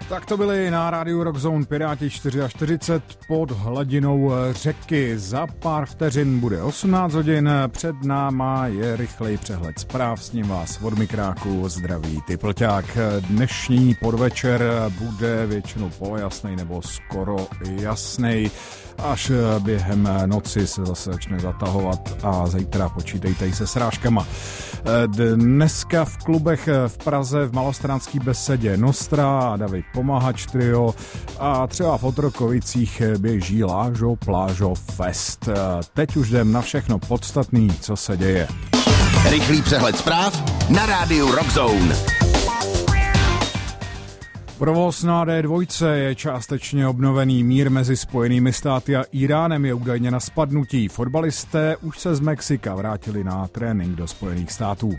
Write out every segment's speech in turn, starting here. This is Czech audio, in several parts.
Tak to byly na rádiu Rockzone Piráti 44 pod hladinou řeky. Za pár vteřin bude 18 hodin, před náma je rychlej přehled zpráv, s ním vás od mikráku zdraví Typlťák. Dnešní podvečer bude většinou polojasnej nebo skoro jasnej, až během noci se zase začne zatahovat a zítra počítejte se srážkama. Dneska v klubech v Praze v Malostranský besedě Nostra a David Pomáhač trio a třeba v Otrokovicích běží Lážo Plážo Fest. Teď už jdem na všechno podstatný, co se děje. Rychlý přehled zpráv na rádiu Rockzone. Provoz na D2 je částečně obnovený, mír mezi Spojenými státy a Iránem je údajně na spadnutí. Fotbalisté už se z Mexika vrátili na trénink do Spojených států.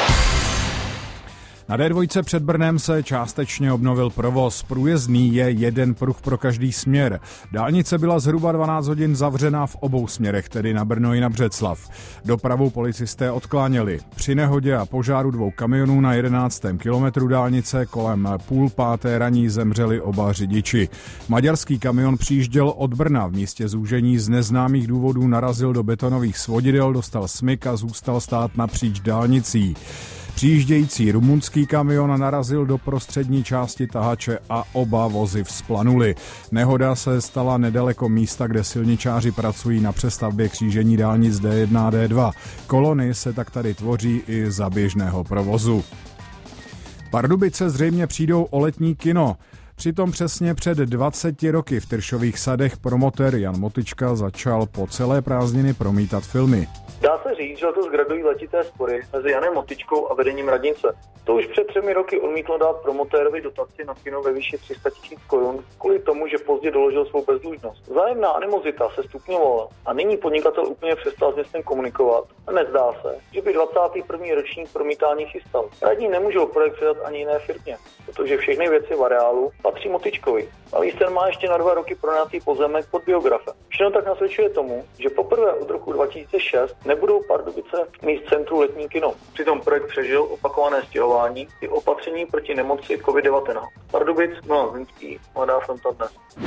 Na D2 před Brnem se částečně obnovil provoz. Průjezdný je jeden pruh pro každý směr. Dálnice byla zhruba 12 hodin zavřená v obou směrech, tedy na Brno i na Břeclav. Dopravu policisté odkláněli. Při nehodě a požáru 2 kamionů na 11. kilometru dálnice kolem 4:30 raní zemřeli oba řidiči. Maďarský kamion přijížděl od Brna. V místě zúžení z neznámých důvodů narazil do betonových svodidel, dostal smyk a zůstal stát napříč dálnicí. Přijíždějící rumunský kamion narazil do prostřední části tahače a oba vozy vzplanuli. Nehoda se stala nedaleko místa, kde silničáři pracují na přestavbě křížení dálnic D1 a D2. Kolony se tak tady tvoří i za běžného provozu. Pardubice zřejmě přijdou o letní kino. Přitom přesně před 20 roky v Tyršových sadech promotér Jan Motyčka začal po celé prázdniny promítat filmy. Dá se říct, že letos gradují letité spory mezi Janem Motyčkou a vedením radnice. To už před 3 roky odmítlo dát promotérovi dotaci na kino ve výši 300 000 korun kvůli tomu, že pozdě doložil svou bezdlužnost. Vzájemná animozita se stupňovala a nyní podnikatel úplně přestal s městem komunikovat a nezdá se, že by 21. ročník promítání chystal. Radní nemůžou projekt předat ani jiné firmě, protože všechny věci v areálu patří Motyčkovi. A ten má ještě na 2 roky pronajatý pozemek pod biografem. Všechno tak nasvědčuje tomu, že poprvé od roku 2006 nebudou Pardubice mít v centru letní kino. Přitom projekt přežil opakované stěhování i opatření proti nemoci COVID-19. Pardubic, Milan Zlínský, Mladá fronta dnes.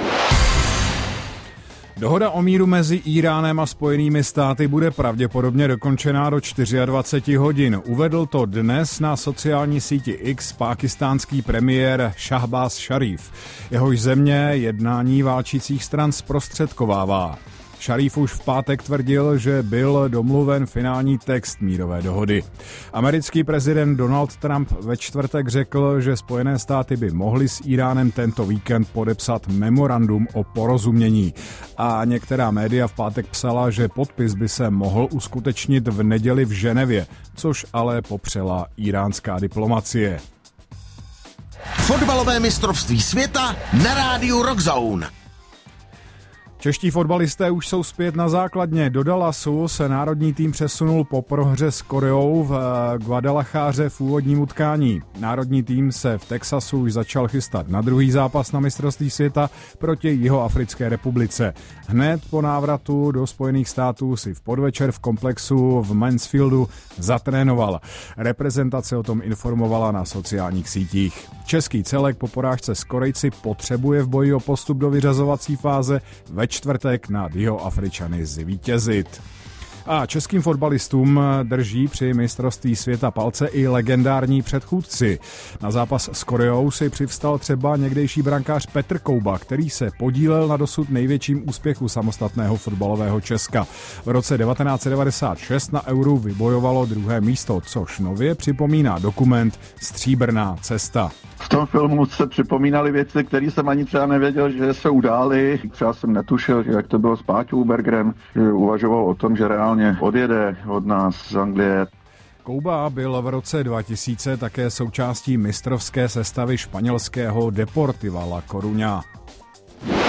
Dohoda o míru mezi Íránem a Spojenými státy bude pravděpodobně dokončená do 24 hodin. Uvedl to dnes na sociální síti X pákistánský premiér Shahbaz Sharif. Jehož země jednání válčících stran zprostředkovává. Sharif už v pátek tvrdil, že byl domluven finální text mírové dohody. Americký prezident Donald Trump ve čtvrtek řekl, že Spojené státy by mohly s Íránem tento víkend podepsat memorandum o porozumění. A některá média v pátek psala, že podpis by se mohl uskutečnit v neděli v Ženevě, což ale popřela íránská diplomacie. Fotbalové mistrovství světa na rádiu Rockzone. Čeští fotbalisté už jsou zpět na základně. Do Dallasu se národní tým přesunul po prohře s Koreou v Guadalajáře v úvodním utkání. Národní tým se v Texasu už začal chystat na druhý zápas na mistrovství světa proti Jihoafrické republice. Hned po návratu do Spojených států si v podvečer v komplexu v Mansfieldu zatrénoval. Reprezentace o tom informovala na sociálních sítích. Český celek po porážce s Korejci potřebuje v boji o postup do vyřazovací fáze ve čtvrtek nad Jihoafričany zvítězit. A českým fotbalistům drží při mistrovství světa palce i legendární předchůdci. Na zápas s Koreou si přivstal třeba někdejší brankář Petr Kouba, který se podílel na dosud největším úspěchu samostatného fotbalového Česka. V roce 1996 na Euru vybojovalo 2. místo, což nově připomíná dokument Stříbrná cesta. V tom filmu se připomínaly věci, které jsem ani třeba nevěděl, že se udály. Třeba jsem netušil, že jak to bylo s Páťou Bergerem, že uvažoval o tom, že reálně odjede od nás z Anglie. Kouba byl v roce 2000 také součástí mistrovské sestavy španělského Deportiva La Coruña.